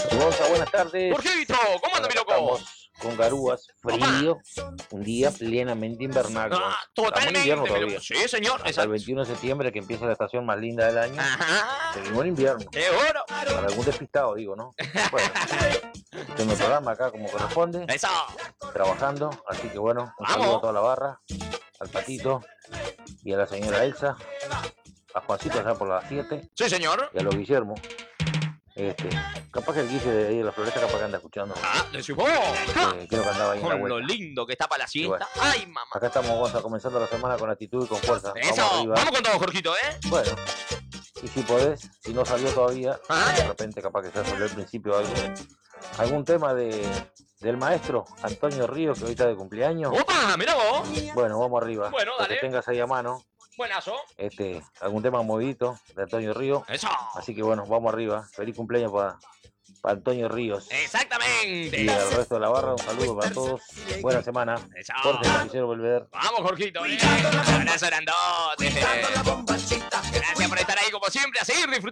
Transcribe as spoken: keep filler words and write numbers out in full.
Gonza, buenas tardes. Jorgito, ¿cómo anda, mi loco? Estamos con garúas, frío, un día plenamente invernal. Ah, Estamos en invierno totalmente, mi todavía. loco. Sí, señor, Hasta el exacto. veintiuno de septiembre, que empieza la estación más linda del año, Ajá. seguimos en invierno. Seguro. Para algún despistado, digo, ¿no? Bueno, tengo el programa acá como corresponde, Eso. trabajando. Así que bueno, un Vamos. saludo a toda la barra, al Patito y a la señora Elsa, a Juancito allá por las siete Sí, señor. y a los Guillermo. Este, capaz que el Guille de ahí de la Floresta capaz que anda escuchando. Ah, decimos. Eh, creo que andaba ahí en la Con lo vuelta. lindo que está para la siesta. bueno. Ay, mamá. Acá estamos, Gonza, comenzando la semana con actitud y con fuerza. Eso. Vamos arriba. Vamos con todo, Jorgito, ¿eh? Bueno, y si podés, si no salió todavía, Ajá. de repente capaz que ya salió al principio algo, algún tema de, del maestro Antonio Ríos, que hoy está de cumpleaños. Opa, mira vos. Bueno, vamos arriba. Bueno, Lo que dale. tengas ahí a mano, Buenazo. este, algún tema movidito de Antonio Ríos. Eso. Así que bueno, vamos arriba. Feliz cumpleaños para para Antonio Ríos. Exactamente. Y al resto de la barra, un saludo para todos. Buena semana. Eso. Jorge, Noticiero Belvedere. Vamos, Jorgito, ¿eh? Abrazo grandote. Gracias por estar ahí como siempre, a seguir disfrutando.